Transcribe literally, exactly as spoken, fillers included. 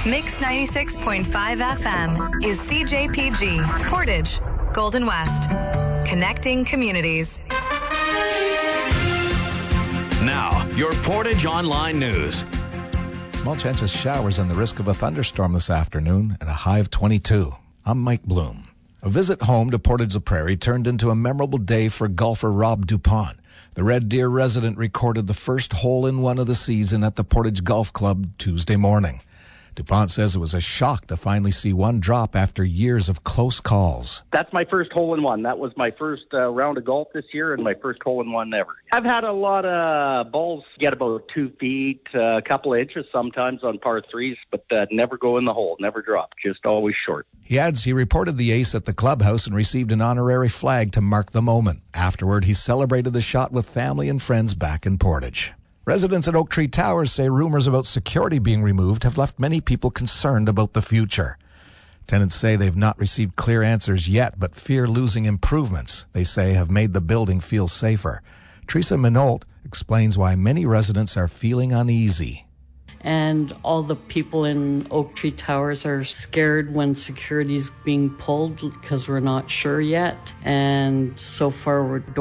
Mix ninety-six point five F M is C J P G, Portage, Golden West. Connecting communities. Now, your Portage Online News. Small chance of showers and the risk of a thunderstorm this afternoon at a high of twenty-two. I'm Mike Bloom. A visit home to Portage-la-Prairie turned into a memorable day for golfer Rob Dupont. The Red Deer resident recorded the first hole-in-one of the season at the Portage Golf Club Tuesday morning. Dupont says it was a shock to finally see one drop after years of close calls. That's my first hole-in-one. That was my first uh, round of golf this year and my first hole-in-one ever. I've had a lot of balls get about two feet, uh, a couple of inches sometimes on par threes, but uh, never go in the hole, never drop, just always short. He adds he reported the ace at the clubhouse and received an honorary flag to mark the moment. Afterward, he celebrated the shot with family and friends back in Portage. Residents at Oak Tree Towers say rumors about security being removed have left many people concerned about the future. Tenants say they've not received clear answers yet, but fear losing improvements, they say, have made the building feel safer. Teresa Minolt explains why many residents are feeling uneasy. And all the people in Oak Tree Towers are scared when security's being pulled because we're not sure yet. And so far, we don't